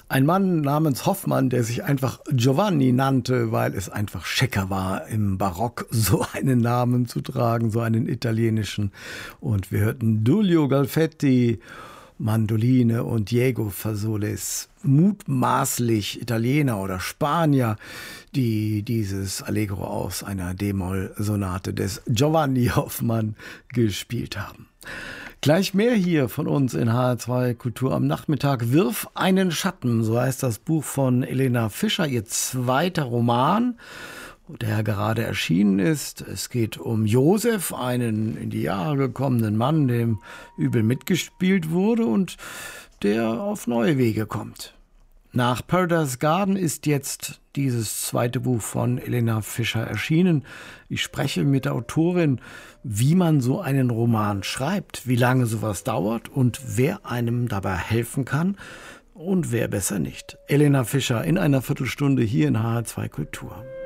Ein Mann namens Hoffmann, der sich einfach Giovanni nannte, weil es einfach schicker war, im Barock so einen Namen zu tragen, so einen italienischen. Und wir hörten Giulio Galfetti, Mandoline und Diego Fasoles, mutmaßlich Italiener oder Spanier, die dieses Allegro aus einer D-Moll-Sonate des Giovanni Hoffmann gespielt haben. Gleich mehr hier von uns in HR2 Kultur am Nachmittag. Wirf einen Schatten, so heißt das Buch von Elena Fischer, ihr zweiter Roman, der gerade erschienen ist. Es geht um Josef, einen in die Jahre gekommenen Mann, dem übel mitgespielt wurde und der auf neue Wege kommt. Nach Paradise Garden ist jetzt dieses zweite Buch von Elena Fischer erschienen. Ich spreche mit der Autorin, wie man so einen Roman schreibt, wie lange sowas dauert und wer einem dabei helfen kann und wer besser nicht. Elena Fischer in einer Viertelstunde hier in HR2 Kultur.